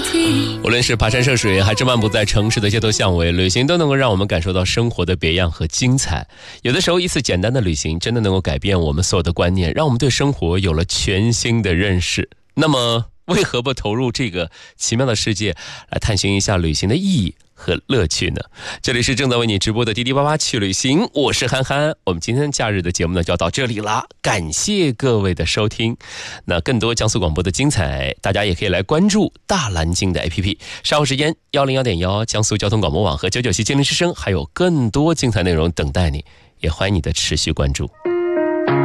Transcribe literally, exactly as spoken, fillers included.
无论是爬山涉水还是漫步在城市的街头巷尾，旅行都能够让我们感受到生活的别样和精彩。有的时候一次简单的旅行真的能够改变我们所有的观念，让我们对生活有了全新的认识。那么为何不投入这个奇妙的世界，来探寻一下旅行的意义和乐趣呢？这里是正在为你直播的滴滴八八去旅行，我是憨憨。我们今天假日的节目呢就要到这里了，感谢各位的收听。那更多江苏广播的精彩，大家也可以来关注大蓝鲸的 A P P。稍后时间一零一点一江苏交通广播网和九九七精灵之声，还有更多精彩内容等待你，也欢迎你的持续关注。